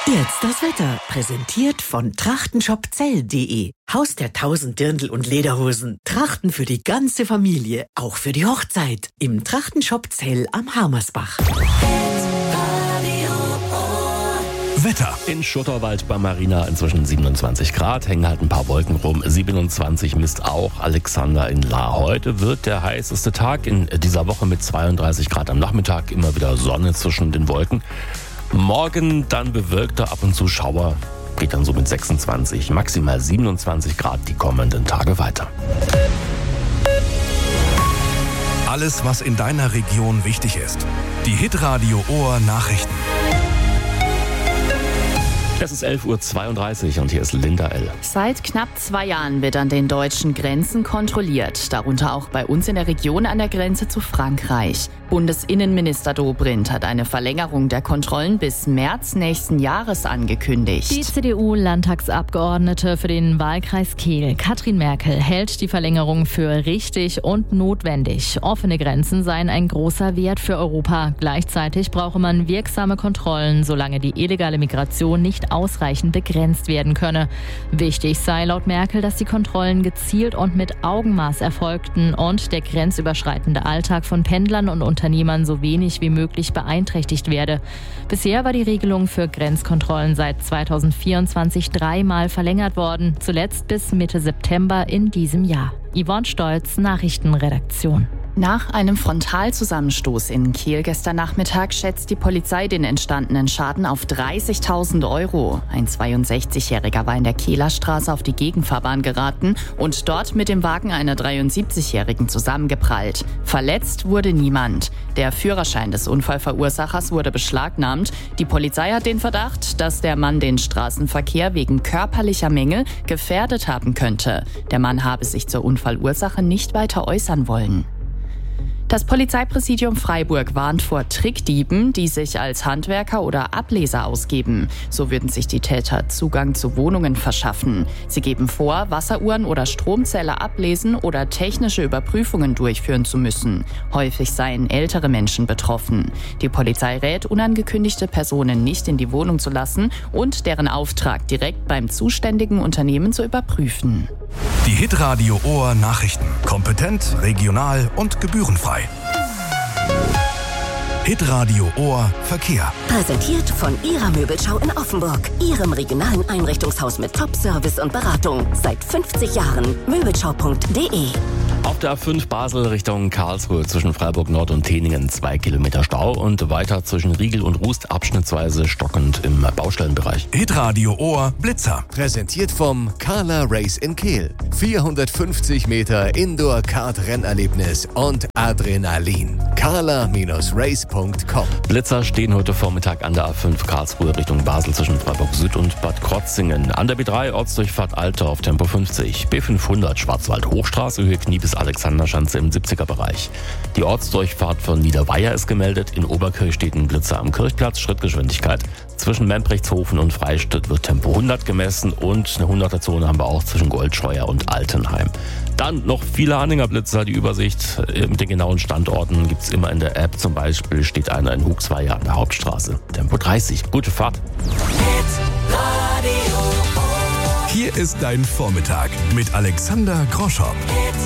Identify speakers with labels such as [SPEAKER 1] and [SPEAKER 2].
[SPEAKER 1] Jetzt das Wetter, präsentiert von trachtenshopzell.de. Haus der 1000 Dirndl und Lederhosen. Trachten für die ganze Familie, auch für die Hochzeit. Im Trachtenshop Zell am Hamersbach.
[SPEAKER 2] Wetter. In Schutterwald bei Marina inzwischen 27 Grad, hängen halt ein paar Wolken rum. 27 misst auch Alexander in Lahr. Heute wird der heißeste Tag in dieser Woche mit 32 Grad am Nachmittag. Immer wieder Sonne zwischen den Wolken. Morgen dann bewölkter, ab und zu Schauer. Geht dann so mit 26, maximal 27 Grad die kommenden Tage weiter.
[SPEAKER 3] Alles, was in deiner Region wichtig ist. Die Hitradio Ohr Nachrichten.
[SPEAKER 2] Es ist 11.32 Uhr und hier ist Linda L.
[SPEAKER 4] Seit knapp 2 Jahren wird an den deutschen Grenzen kontrolliert, darunter auch bei uns in der Region an der Grenze zu Frankreich. Bundesinnenminister Dobrindt hat eine Verlängerung der Kontrollen bis März nächsten Jahres angekündigt.
[SPEAKER 5] Die CDU-Landtagsabgeordnete für den Wahlkreis Kehl, Katrin Merkel, hält die Verlängerung für richtig und notwendig. Offene Grenzen seien ein großer Wert für Europa. Gleichzeitig brauche man wirksame Kontrollen, solange die illegale Migration nicht ausreichend begrenzt werden könne. Wichtig sei laut Merkel, dass die Kontrollen gezielt und mit Augenmaß erfolgten und der grenzüberschreitende Alltag von Pendlern und Unternehmern so wenig wie möglich beeinträchtigt werde. Bisher war die Regelung für Grenzkontrollen seit 2024 3-mal verlängert worden, zuletzt bis Mitte September in diesem Jahr. Yvonne Stolz, Nachrichtenredaktion.
[SPEAKER 4] Nach einem Frontalzusammenstoß in Kehl gestern Nachmittag schätzt die Polizei den entstandenen Schaden auf 30.000 €. Ein 62-Jähriger war in der Kehler Straße auf die Gegenfahrbahn geraten und dort mit dem Wagen einer 73-Jährigen zusammengeprallt. Verletzt wurde niemand. Der Führerschein des Unfallverursachers wurde beschlagnahmt. Die Polizei hat den Verdacht, dass der Mann den Straßenverkehr wegen körperlicher Mängel gefährdet haben könnte. Der Mann habe sich zur Unfallursache nicht weiter äußern wollen. Das Polizeipräsidium Freiburg warnt vor Trickdieben, die sich als Handwerker oder Ableser ausgeben. So würden sich die Täter Zugang zu Wohnungen verschaffen. Sie geben vor, Wasseruhren oder Stromzähler ablesen oder technische Überprüfungen durchführen zu müssen. Häufig seien ältere Menschen betroffen. Die Polizei rät, unangekündigte Personen nicht in die Wohnung zu lassen und deren Auftrag direkt beim zuständigen Unternehmen zu überprüfen.
[SPEAKER 3] Die Hitradio Ohr Nachrichten. Kompetent, regional und gebührenfrei. Hitradio Ohr Verkehr.
[SPEAKER 6] Präsentiert von Ihrer Möbelschau in Offenburg. Ihrem regionalen Einrichtungshaus mit Top-Service und Beratung. Seit 50 Jahren. Möbelschau.de.
[SPEAKER 2] Auf der A5 Basel Richtung Karlsruhe zwischen Freiburg Nord und Teningen 2 Kilometer Stau und weiter zwischen Riegel und Rust abschnittsweise stockend im Baustellenbereich.
[SPEAKER 3] Hitradio Ohr Blitzer.
[SPEAKER 7] Präsentiert vom Carla Race in Kehl. 450 Meter Indoor-Kart-Rennerlebnis und Adrenalin. carla-race.com.
[SPEAKER 2] Blitzer stehen heute Vormittag an der A5 Karlsruhe Richtung Basel zwischen Freiburg Süd und Bad Krotzingen. An der B3 Ortsdurchfahrt Alter auf Tempo 50. B500 Schwarzwald Hochstraße Höhe Knie bis Alexanderschanze im 70er-Bereich. Die Ortsdurchfahrt von Niederweier ist gemeldet. In Oberkirch steht ein Blitzer am Kirchplatz, Schrittgeschwindigkeit. Zwischen Memprechtshofen und Freistadt wird Tempo 100 gemessen und eine 100er-Zone haben wir auch zwischen Goldscheuer und Altenheim. Dann noch viele Anhängerblitzer. Die Übersicht mit den genauen Standorten gibt es immer in der App. Zum Beispiel steht einer in Huxweiler an der Hauptstraße. Tempo 30. Gute Fahrt.
[SPEAKER 3] Hier ist dein Vormittag mit Alexander Groschow.